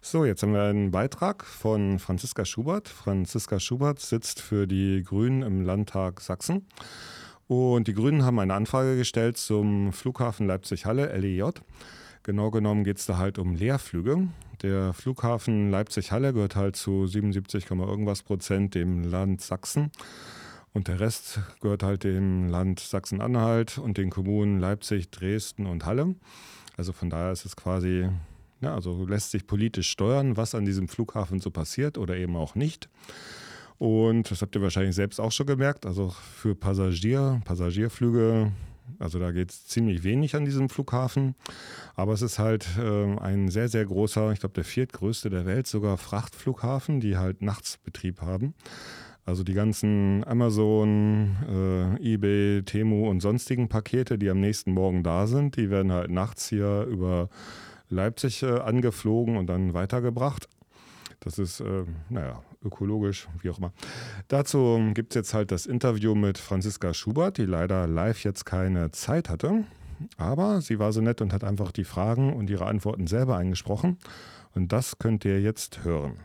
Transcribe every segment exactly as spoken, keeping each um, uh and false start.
So, jetzt haben wir einen Beitrag von Franziska Schubert. Franziska Schubert sitzt für die Grünen im Landtag Sachsen. Und die Grünen haben eine Anfrage gestellt zum Flughafen Leipzig-Halle, L E J. Genau genommen geht es da halt um Leerflüge. Der Flughafen Leipzig-Halle gehört halt zu siebenundsiebzig, irgendwas Prozent dem Land Sachsen. Und der Rest gehört halt dem Land Sachsen-Anhalt und den Kommunen Leipzig, Dresden und Halle. Also von daher ist es quasi, ja, also lässt sich politisch steuern, was an diesem Flughafen so passiert oder eben auch nicht. Und das habt ihr wahrscheinlich selbst auch schon gemerkt, also für Passagier, Passagierflüge, also da geht es ziemlich wenig an diesem Flughafen. Aber es ist halt äh, ein sehr, sehr großer, ich glaube der viertgrößte der Welt, sogar Frachtflughafen, die halt nachts Betrieb haben. Also die ganzen Amazon, äh, eBay, Temu und sonstigen Pakete, die am nächsten Morgen da sind, die werden halt nachts hier über Leipzig äh, angeflogen und dann weitergebracht. Das ist, äh, naja, ökologisch, wie auch immer. Dazu gibt es jetzt halt das Interview mit Franziska Schubert, die leider live jetzt keine Zeit hatte. Aber sie war so nett und hat einfach die Fragen und ihre Antworten selber eingesprochen. Und das könnt ihr jetzt hören.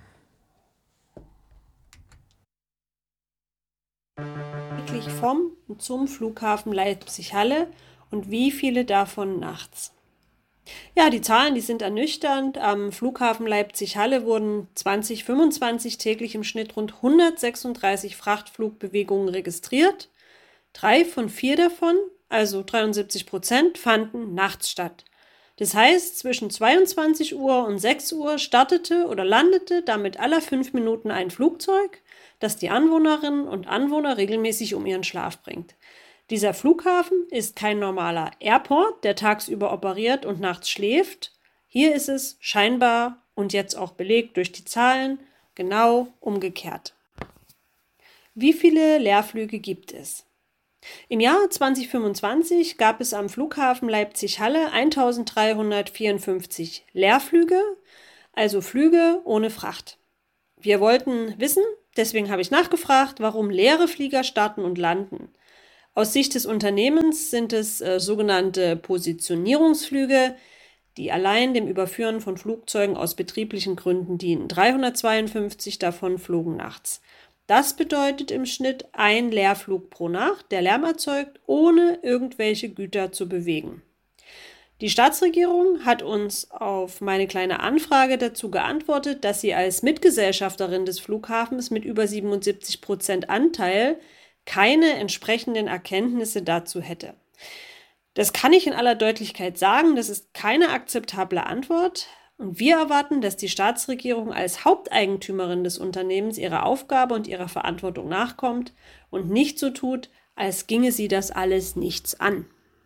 Täglich vom und zum Flughafen Leipzig-Halle und wie viele davon nachts? Ja, die Zahlen, die sind ernüchternd. Am Flughafen Leipzig-Halle wurden zwanzig fünfundzwanzig täglich im Schnitt rund hundertsechsunddreißig Frachtflugbewegungen registriert. Drei von vier davon, also dreiundsiebzig Prozent, fanden nachts statt. Das heißt, zwischen zweiundzwanzig Uhr und sechs Uhr startete oder landete damit alle fünf Minuten ein Flugzeug, das die Anwohnerinnen und Anwohner regelmäßig um ihren Schlaf bringt. Dieser Flughafen ist kein normaler Airport, der tagsüber operiert und nachts schläft. Hier ist es scheinbar und jetzt auch belegt durch die Zahlen genau umgekehrt. Wie viele Leerflüge gibt es? Im Jahr zwanzig fünfundzwanzig gab es am Flughafen Leipzig-Halle eintausenddreihundertvierundfünfzig Leerflüge, also Flüge ohne Fracht. Wir wollten wissen, deswegen habe ich nachgefragt, warum leere Flieger starten und landen. Aus Sicht des Unternehmens sind es äh, sogenannte Positionierungsflüge, die allein dem Überführen von Flugzeugen aus betrieblichen Gründen dienen. dreihundertzweiundfünfzig davon flogen nachts. Das bedeutet im Schnitt ein Leerflug pro Nacht, der Lärm erzeugt, ohne irgendwelche Güter zu bewegen. Die Staatsregierung hat uns auf meine kleine Anfrage dazu geantwortet, dass sie als Mitgesellschafterin des Flughafens mit über siebenundsiebzig Prozent Anteil keine entsprechenden Erkenntnisse dazu hätte. Das kann ich in aller Deutlichkeit sagen, das ist keine akzeptable Antwort. Und wir erwarten, dass die Staatsregierung als Haupteigentümerin des Unternehmens ihrer Aufgabe und ihrer Verantwortung nachkommt und nicht so tut, als ginge sie das alles nichts an.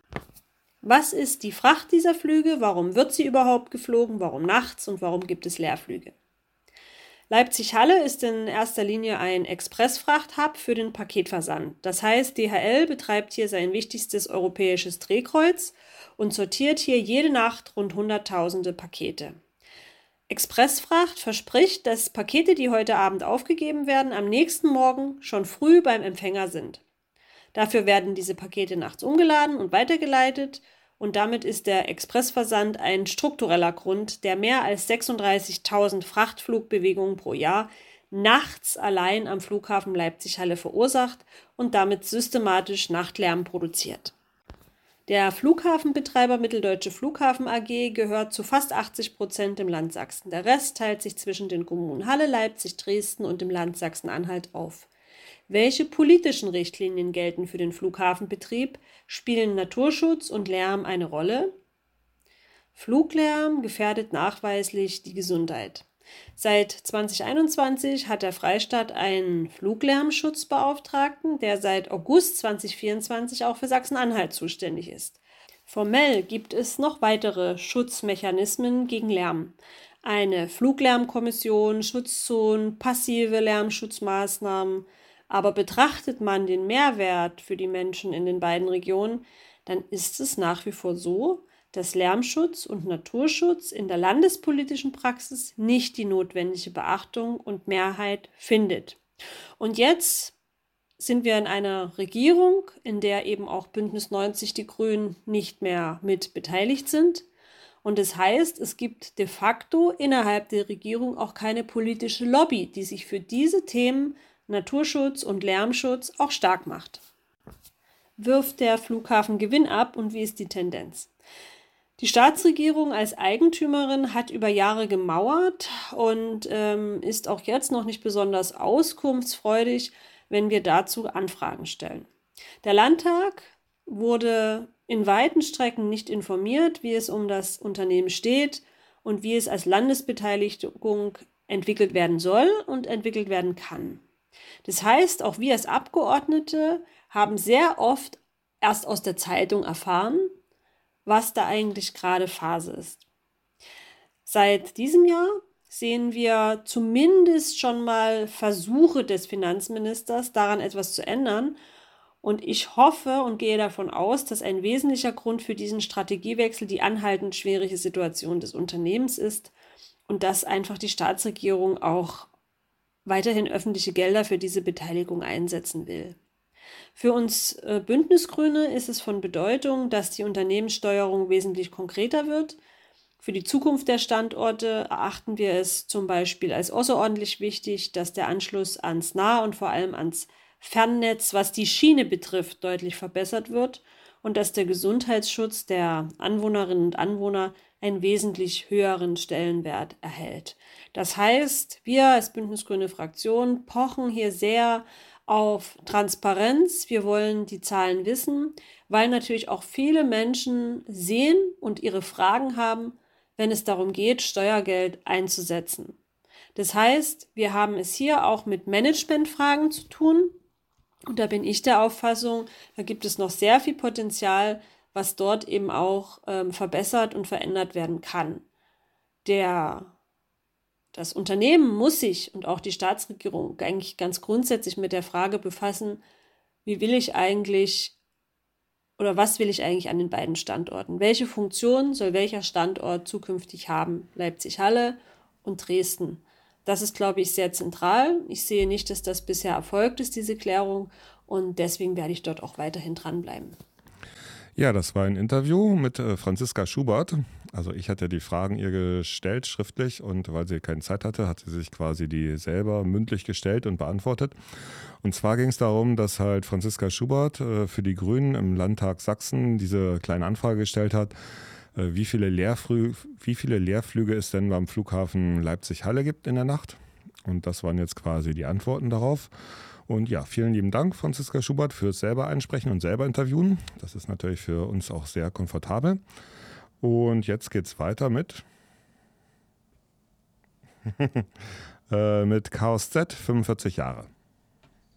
Was ist die Fracht dieser Flüge? Warum wird sie überhaupt geflogen? Warum nachts und warum gibt es Leerflüge? Leipzig-Halle ist in erster Linie ein Expressfrachthub für den Paketversand. Das heißt, D H L betreibt hier sein wichtigstes europäisches Drehkreuz und sortiert hier jede Nacht rund hunderttausende Pakete. Expressfracht verspricht, dass Pakete, die heute Abend aufgegeben werden, am nächsten Morgen schon früh beim Empfänger sind. Dafür werden diese Pakete nachts umgeladen und weitergeleitet. Und damit ist der Expressversand ein struktureller Grund, der mehr als sechsunddreißigtausend Frachtflugbewegungen pro Jahr nachts allein am Flughafen Leipzig-Halle verursacht und damit systematisch Nachtlärm produziert. Der Flughafenbetreiber Mitteldeutsche Flughafen A G gehört zu fast achtzig Prozent im Land Sachsen. Der Rest teilt sich zwischen den Kommunen Halle, Leipzig, Dresden und dem Land Sachsen-Anhalt auf. Welche politischen Richtlinien gelten für den Flughafenbetrieb? Spielen Naturschutz und Lärm eine Rolle? Fluglärm gefährdet nachweislich die Gesundheit. Seit zwanzig einundzwanzig hat der Freistaat einen Fluglärmschutzbeauftragten, der seit August zwanzig vierundzwanzig auch für Sachsen-Anhalt zuständig ist. Formell gibt es noch weitere Schutzmechanismen gegen Lärm. Eine Fluglärmkommission, Schutzzonen, passive Lärmschutzmaßnahmen. Aber betrachtet man den Mehrwert für die Menschen in den beiden Regionen, dann ist es nach wie vor so, dass Lärmschutz und Naturschutz in der landespolitischen Praxis nicht die notwendige Beachtung und Mehrheit findet. Und jetzt sind wir in einer Regierung, in der eben auch Bündnis neunzig Die Grünen nicht mehr mit beteiligt sind. Und das heißt, es gibt de facto innerhalb der Regierung auch keine politische Lobby, die sich für diese Themen Naturschutz und Lärmschutz auch stark macht. Wirft der Flughafen Gewinn ab und wie ist die Tendenz? Die Staatsregierung als Eigentümerin hat über Jahre gemauert und ähm, ist auch jetzt noch nicht besonders auskunftsfreudig, wenn wir dazu Anfragen stellen. Der Landtag wurde in weiten Strecken nicht informiert, wie es um das Unternehmen steht und wie es als Landesbeteiligung entwickelt werden soll und entwickelt werden kann. Das heißt, auch wir als Abgeordnete haben sehr oft erst aus der Zeitung erfahren, was da eigentlich gerade Phase ist. Seit diesem Jahr sehen wir zumindest schon mal Versuche des Finanzministers, daran etwas zu ändern. Und ich hoffe und gehe davon aus, dass ein wesentlicher Grund für diesen Strategiewechsel die anhaltend schwierige Situation des Unternehmens ist und dass einfach die Staatsregierung auch weiterhin öffentliche Gelder für diese Beteiligung einsetzen will. Für uns äh, Bündnisgrüne ist es von Bedeutung, dass die Unternehmenssteuerung wesentlich konkreter wird. Für die Zukunft der Standorte erachten wir es zum Beispiel als außerordentlich wichtig, dass der Anschluss ans Nah- und vor allem ans Fernnetz, was die Schiene betrifft, deutlich verbessert wird und dass der Gesundheitsschutz der Anwohnerinnen und Anwohner einen wesentlich höheren Stellenwert erhält. Das heißt, wir als Bündnisgrüne Fraktion pochen hier sehr auf Transparenz. Wir wollen die Zahlen wissen, weil natürlich auch viele Menschen sehen und ihre Fragen haben, wenn es darum geht, Steuergeld einzusetzen. Das heißt, wir haben es hier auch mit Managementfragen zu tun. Und da bin ich der Auffassung, da gibt es noch sehr viel Potenzial, was dort eben auch ähm, verbessert und verändert werden kann. Der Das Unternehmen muss sich und auch die Staatsregierung eigentlich ganz grundsätzlich mit der Frage befassen, wie will ich eigentlich oder was will ich eigentlich an den beiden Standorten? Welche Funktion soll welcher Standort zukünftig haben? Leipzig-Halle und Dresden. Das ist, glaube ich, sehr zentral. Ich sehe nicht, dass das bisher erfolgt ist, diese Klärung. Und deswegen werde ich dort auch weiterhin dranbleiben. Ja, das war ein Interview mit äh, Franziska Schubert. Also ich hatte die Fragen ihr gestellt, schriftlich, und weil sie keine Zeit hatte, hat sie sich quasi die selber mündlich gestellt und beantwortet. Und zwar ging es darum, dass halt Franziska Schubert äh, für die Grünen im Landtag Sachsen diese kleine Anfrage gestellt hat, äh, wie viele Leerflü- wie viele Leerflüge es denn beim Flughafen Leipzig-Halle gibt in der Nacht. Und das waren jetzt quasi die Antworten darauf. Und ja, vielen lieben Dank, Franziska Schubert, fürs selber einsprechen und selber interviewen. Das ist natürlich für uns auch sehr komfortabel. Und jetzt geht's weiter mit, äh, mit Chaos Z, fünfundvierzig Jahre.